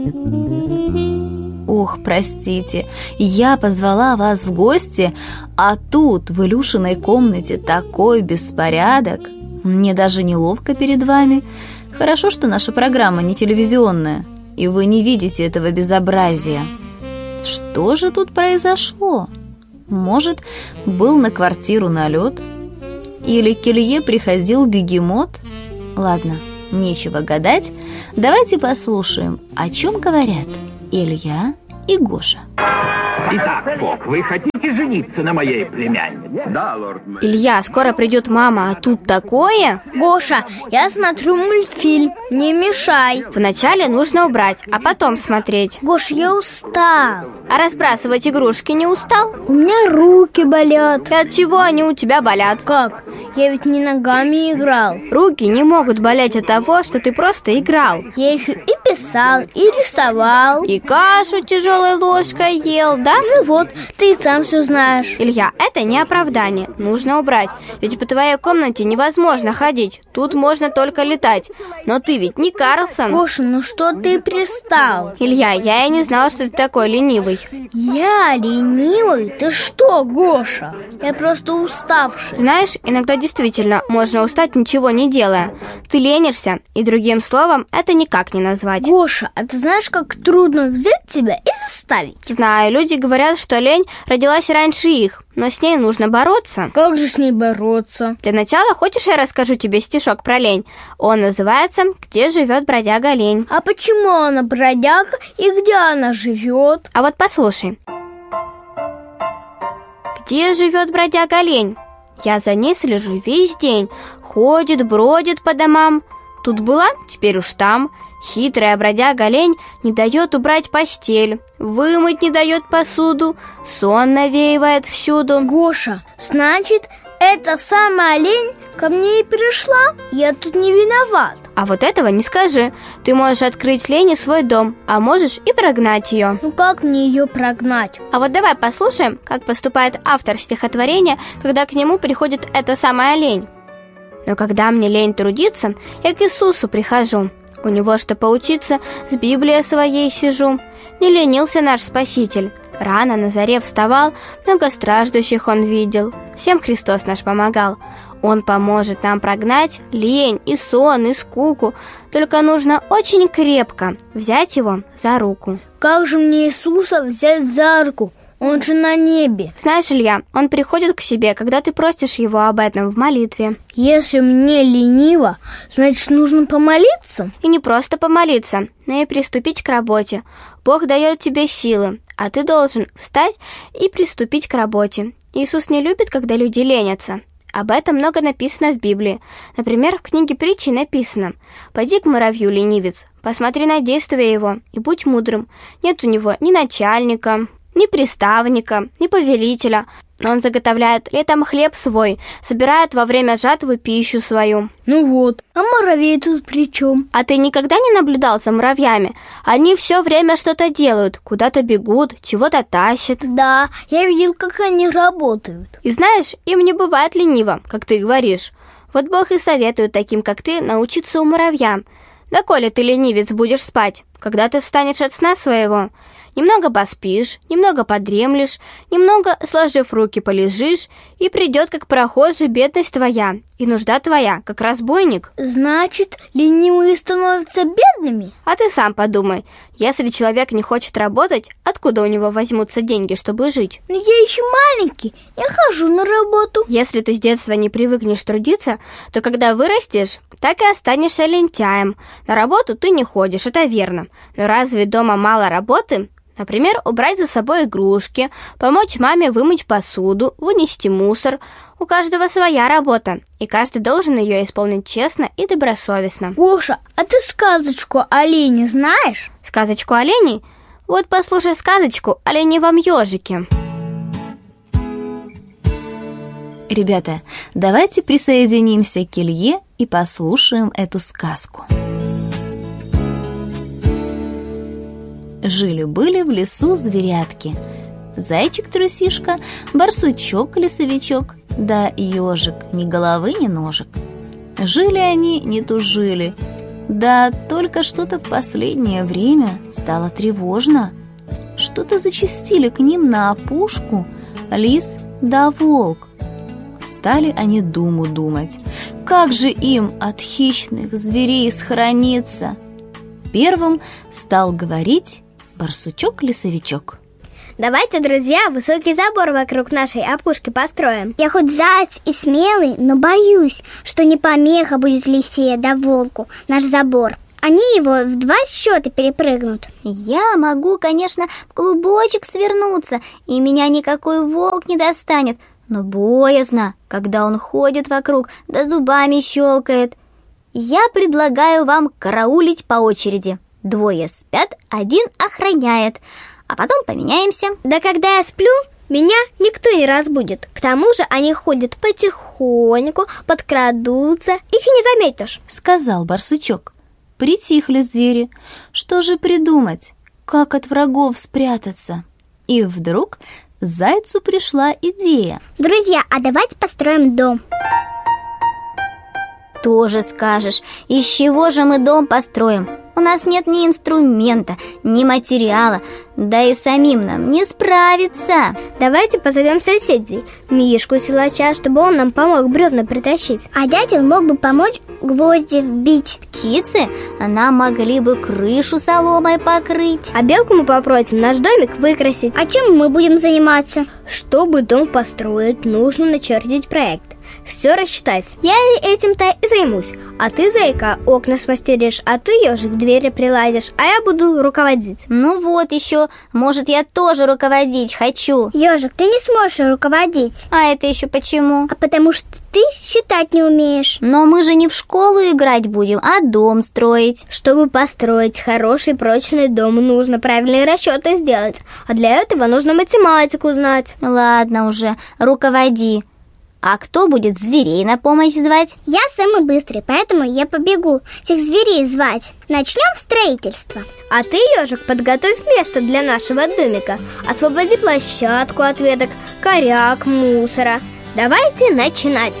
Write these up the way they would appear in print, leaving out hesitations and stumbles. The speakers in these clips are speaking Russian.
Ох, простите, я позвала вас в гости, а тут в Илюшиной комнате такой беспорядок. Мне даже неловко перед вами. Хорошо, что наша программа не телевизионная, и вы не видите этого безобразия. Что же тут произошло? Может, был на квартиру налет? Или к Илье приходил бегемот? Ладно, нечего гадать. Давайте послушаем, о чем говорят Илья и Гоша. Итак, Бог, вы хотите жениться на моей племяннице? Да, лорд мэр. Илья, скоро придет мама, а тут такое? Гоша, я смотрю мультфильм, не мешай. Вначале нужно убрать, а потом смотреть. Гош, я устал. А разбрасывать игрушки не устал? У меня руки болят. И от чего они у тебя болят? Как? Я ведь не ногами играл. Руки не могут болеть от того, что ты просто играл. Я еще и писал, и рисовал. И кашу тяжелой ложкой ел, да? Ну вот, ты сам все знаешь. Илья, это не оправдание, нужно убрать. Ведь по твоей комнате невозможно ходить, тут можно только летать. Но ты ведь не Карлсон. Гоша, ну что ты пристал? Илья, я и не знала, что ты такой ленивый. Я ленивый? Ты что, Гоша? Я просто уставший. Знаешь, иногда действительно можно устать, ничего не делая. Ты ленишься, и другим словом это никак не назвать. Гоша, а ты знаешь, как трудно взять тебя и заставить? Знаю, люди говорят, что лень родилась раньше их, но с ней нужно бороться. Как же с ней бороться? Для начала, хочешь, я расскажу тебе стишок про лень? Он называется «Где живет бродяга лень». А почему она бродяга и где она живет? А вот послушай. Где живет бродяга лень? Я за ней слежу весь день. Ходит, бродит по домам. Тут была, теперь уж там. Хитрая бродяга лень не дает убрать постель, вымыть не дает посуду, сон навеивает всюду. Гоша, значит, эта самая лень ко мне и пришла? Я тут не виноват. А вот этого не скажи. Ты можешь открыть лени свой дом, а можешь и прогнать ее. Ну как мне ее прогнать? А вот давай послушаем, как поступает автор стихотворения, когда к нему приходит эта самая лень. Но когда мне лень трудиться, я к Иисусу прихожу. У него что поучиться, с Библией своей сижу. Не ленился наш Спаситель. Рано на заре вставал, много страждущих он видел. Всем Христос наш помогал. Он поможет нам прогнать лень и сон, и скуку. Только нужно очень крепко взять его за руку. Как же мне Иисуса взять за руку? Он же на небе. Знаешь, Илья, он приходит к себе, когда ты просишь его об этом в молитве. Если мне лениво, значит, нужно помолиться? И не просто помолиться, но и приступить к работе. Бог дает тебе силы, а ты должен встать и приступить к работе. Иисус не любит, когда люди ленятся. Об этом много написано в Библии. Например, в книге Притчи написано: «Пойди к муравью, ленивец, посмотри на действия его и будь мудрым. Нет у него ни начальника, ни приставника, ни повелителя, но он заготовляет летом хлеб свой, собирает во время жатвы пищу свою». Ну вот, а муравей тут при чем? А ты никогда не наблюдал за муравьями? Они все время что-то делают, куда-то бегут, чего-то тащат. Да, я видел, как они работают. И знаешь, им не бывает лениво, как ты говоришь. Вот Бог и советует таким, как ты, научиться у муравья. Да коли ты, ленивец, будешь спать, когда ты встанешь от сна своего? Немного поспишь, немного подремлешь, немного, сложив руки, полежишь, и придет, как прохожий, бедность твоя, и нужда твоя, как разбойник. Значит, ленивые становятся бедными? А ты сам подумай, если человек не хочет работать, откуда у него возьмутся деньги, чтобы жить? Но я еще маленький, я хожу на работу. Если ты с детства не привыкнешь трудиться, то когда вырастешь, так и останешься лентяем. На работу ты не ходишь, это верно. Но разве дома мало работы? Например, убрать за собой игрушки, помочь маме вымыть посуду, вынести мусор. У каждого своя работа, и каждый должен ее исполнить честно и добросовестно. Гоша, а ты сказочку о олене знаешь? Сказочку оленей? Вот послушай сказочку о ленивом ежике. Ребята, давайте присоединимся к Илье и послушаем эту сказку. Жили-были в лесу зверятки: зайчик-трусишка, барсучок-лесовичок, да ежик, ни головы, ни ножек. Жили они, не тужили, Да только что-то в последнее время стало тревожно. Что-то зачастили к ним на опушку лис да волк. Стали они думу думать, как же им от хищных зверей схорониться. Первым стал говорить барсучок-лесовичок. Давайте, друзья, высокий забор вокруг нашей опушки построим. Я хоть заяц и смелый, но боюсь, что не помеха будет лисе да волку наш забор. Они его в 2 счета перепрыгнут. Я могу, конечно, в клубочек свернуться, и меня никакой волк не достанет, но боязно, когда он ходит вокруг, да зубами щелкает. Я предлагаю вам караулить по очереди. 2 спят, 1 охраняет, а потом поменяемся. Да когда я сплю, меня никто не разбудит. К тому же они ходят потихоньку, подкрадутся, их и не заметишь, сказал барсучок. Притихли звери. Что же придумать? Как от врагов спрятаться? И вдруг зайцу пришла идея. Друзья, а давайте построим дом. Тоже скажешь. Из чего же мы дом построим? У нас нет ни инструмента, ни материала, да и самим нам не справиться. Давайте позовем соседей, Мишку силача, чтобы он нам помог бревна притащить. А дятел мог бы помочь гвозди вбить. Птицы нам могли бы крышу соломой покрыть. А белку мы попросим наш домик выкрасить. А чем мы будем заниматься? Чтобы дом построить, нужно начертить проект, все рассчитать. Я этим-то и займусь. А ты, зайка, окна смастеришь, а ты, ежик, двери приладишь, а я буду руководить. Ну вот еще, может, я тоже руководить хочу. Ежик, ты не сможешь руководить. А это еще почему? А потому что ты считать не умеешь. Но мы же не в школу играть будем, а дом строить. Чтобы построить хороший прочный дом, нужно правильные расчеты сделать. А для этого нужно математику знать. Ладно уже, руководи. А кто будет зверей на помощь звать? Я самый быстрый, поэтому я побегу всех зверей звать. Начнем строительство. А ты, ежик, подготовь место для нашего домика. Освободи площадку от веток, коряк, мусора. Давайте начинать.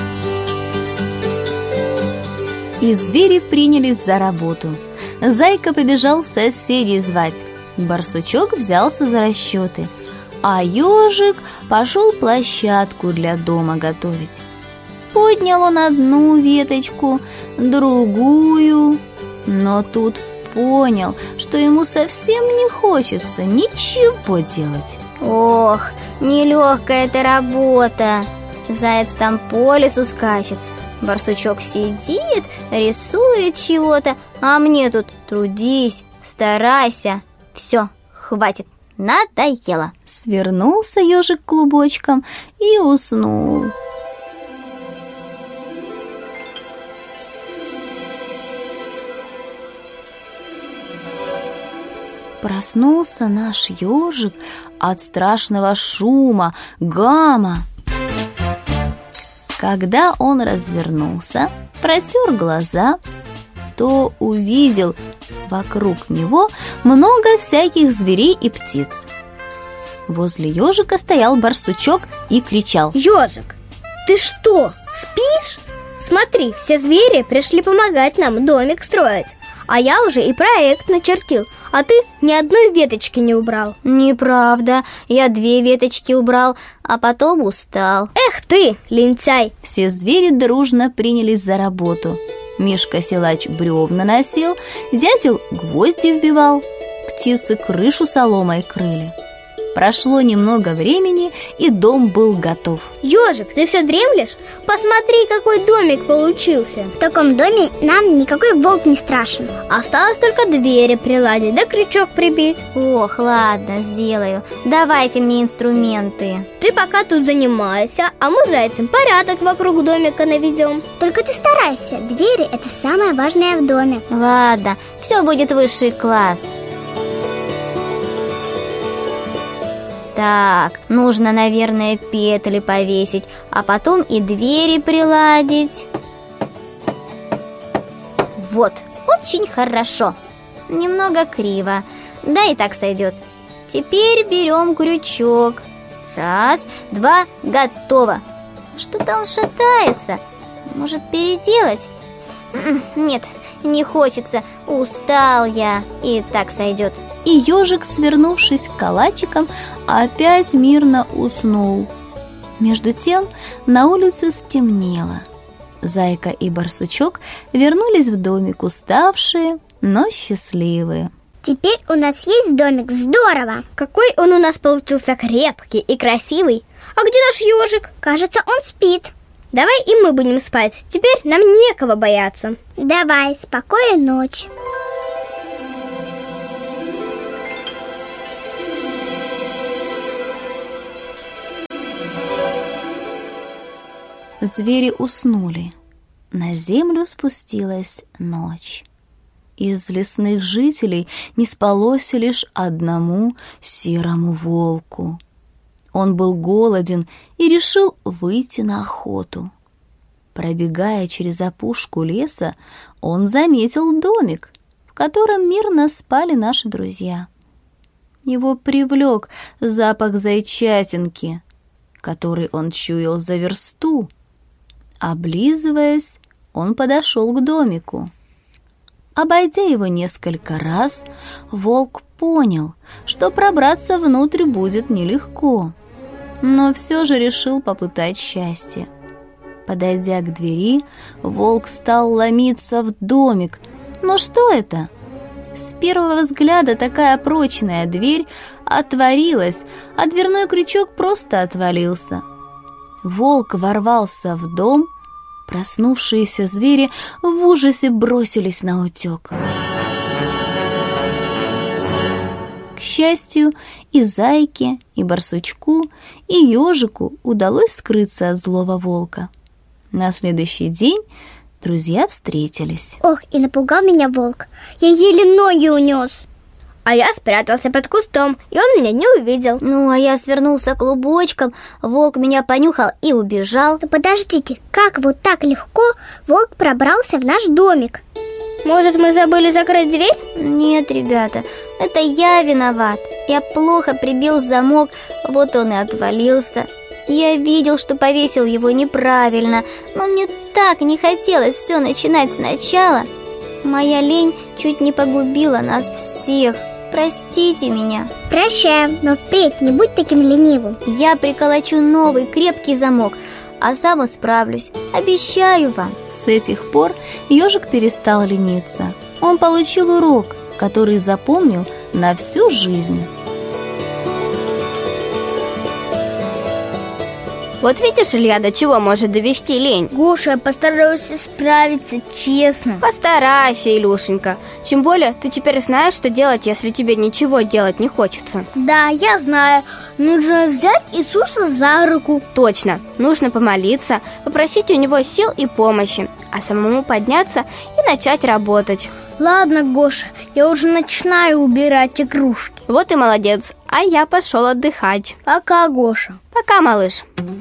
И звери принялись за работу. Зайка побежал соседей звать. Барсучок взялся за расчеты. А ежик пошел площадку для дома готовить. Поднял он одну веточку, другую, но тут понял, что ему совсем не хочется ничего делать. Ох, нелегкая эта работа. Заяц там по лесу скачет, барсучок сидит, рисует чего-то, а мне тут трудись, старайся. Все, хватит. Надоело. Свернулся ежик клубочком и уснул. Проснулся наш ежик от страшного шума, гама. Когда он развернулся, протер глаза, то увидел вокруг него много всяких зверей и птиц. Возле ежика стоял барсучок и кричал: «Ежик, ты что, спишь? Смотри, все звери пришли помогать нам домик строить, а я уже и проект начертил, а ты ни одной веточки не убрал». Неправда, я 2 веточки убрал, а потом устал. Эх ты, лентяй! Все звери дружно принялись за работу. Мишка-силач бревна носил, дятел гвозди вбивал, птицы крышу соломой крыли. Прошло немного времени, и дом был готов. Ежик, ты все дремлешь? Посмотри, какой домик получился. В таком доме нам никакой волк не страшен. Осталось только двери приладить, да крючок прибить. Ох, ладно, сделаю. Давайте мне инструменты. Ты пока тут занимайся, а мы с зайцем порядок вокруг домика наведем. Только ты старайся, двери — это самое важное в доме. Ладно, все будет высший класс. Так, нужно, наверное, петли повесить, а потом и двери приладить. Вот, очень хорошо. Немного криво, да и так сойдет. Теперь берем крючок. 1, 2, готово. Что-то он шатается. Может, переделать? Нет, не хочется, устал я, и так сойдет. И ежик, свернувшись калачиком, опять мирно уснул. Между тем на улице стемнело. Зайка и барсучок вернулись в домик уставшие, но счастливые. Теперь у нас есть домик, здорово! Какой он у нас получился крепкий и красивый. А где наш ежик? Кажется, он спит. Давай и мы будем спать. Теперь нам некого бояться. Давай, спокойной ночи. Звери уснули. На землю спустилась ночь. Из лесных жителей не спалось лишь одному серому волку. Он был голоден и решил выйти на охоту. Пробегая через опушку леса, он заметил домик, в котором мирно спали наши друзья. Его привлек запах зайчатинки, который он чуял за версту. Облизываясь, он подошел к домику. Обойдя его несколько раз, волк понял, что пробраться внутрь будет нелегко, но все же решил попытать счастье. Подойдя к двери, волк стал ломиться в домик. Но что это? С первого взгляда такая прочная дверь отворилась, а дверной крючок просто отвалился. Волк ворвался в дом. Проснувшиеся звери в ужасе бросились наутек. К счастью, и зайке, и барсучку, и ежику удалось скрыться от злого волка. На следующий день друзья встретились. Ох, и напугал меня волк. Я еле ноги унес. А я спрятался под кустом, и он меня не увидел. Ну, а я свернулся клубочком, волк меня понюхал и убежал. Но подождите, как вот так легко волк пробрался в наш домик? Может, мы забыли закрыть дверь? Нет, ребята, это я виноват. Я плохо прибил замок, вот он и отвалился. Я видел, что повесил его неправильно, но мне так не хотелось все начинать сначала. Моя лень чуть не погубила нас всех. Простите меня. Прощаю, но впредь не будь таким ленивым. Я приколочу новый крепкий замок, а сам справлюсь. Обещаю вам. С этих пор ежик перестал лениться. Он получил урок, который запомнил на всю жизнь. Вот видишь, Илья, до чего может довести лень? Гоша, я постараюсь справиться, честно. Постарайся, Илюшенька. Тем более, ты теперь знаешь, что делать, если тебе ничего делать не хочется. Да, я знаю. Нужно взять Иисуса за руку. Точно. Нужно помолиться, попросить у него сил и помощи, а самому подняться и начать работать. Ладно, Гоша, я уже начинаю убирать игрушки. Вот и молодец. А я пошел отдыхать. Пока, Гоша. Пока, малыш.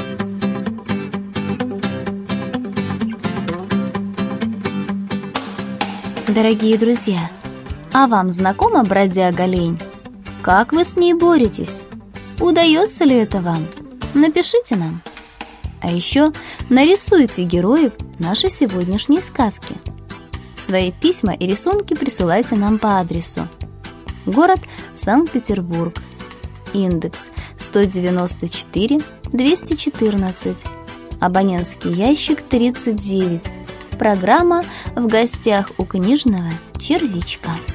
Дорогие друзья, а вам знакома бродяга-лень? Как вы с ней боретесь? Удается ли это вам? Напишите нам. А еще нарисуйте героев нашей сегодняшней сказки. Свои письма и рисунки присылайте нам по адресу: город Санкт-Петербург, индекс 194 214, абонентский ящик 39. Программа «В гостях у книжного червячка».